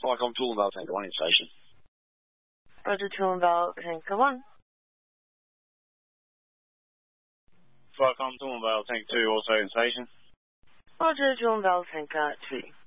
Flycom Tool and Valve Tanker 1 in station. Roger, Tool and Valve Tanker 1. Flycom Tool and Valve Tanker 2 also in station. Roger, Tool and Valve Tanker 2.